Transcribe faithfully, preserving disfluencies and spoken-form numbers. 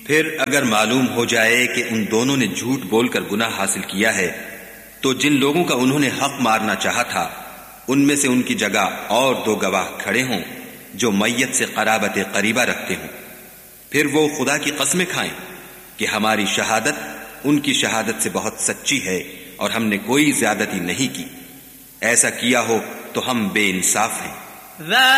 फिर अगर मालूम हो जाए कि उन दोनों ने झूठ बोलकर गुनाह हासिल किया है, तो जिन लोगों का उन्होंने हक मारना चाहा था उनमें से उनकी जगह और दो गवाह खड़े हों जो मैयत से कराबत करीबा रखते हों। फिर वो खुदा की कसमें खाएं कि हमारी शहादत उनकी शहादत से बहुत सच्ची है और हमने कोई ज्यादती नहीं की। ऐसा किया हो तो हम बेइंसाफ हैं।